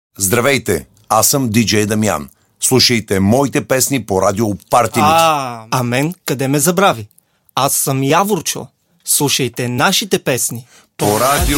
Здравейте, аз съм диджей Дамян. Слушайте моите песни по радио Party Mix. А мен къде ме забрави? Аз съм Яворчо. Слушайте нашите песни По радио